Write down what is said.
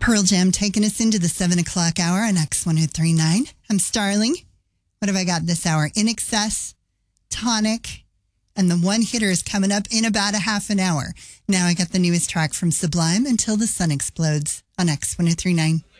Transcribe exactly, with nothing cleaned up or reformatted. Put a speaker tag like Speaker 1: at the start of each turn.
Speaker 1: Pearl Jam taking us into the seven o'clock hour on X one oh three point nine. I'm Starling. What have I got this hour? In Excess, Tonic, and the one hitter is coming up in about a half an hour. Now I got the newest track from Sublime, Until the Sun Explodes, on X one oh three point nine.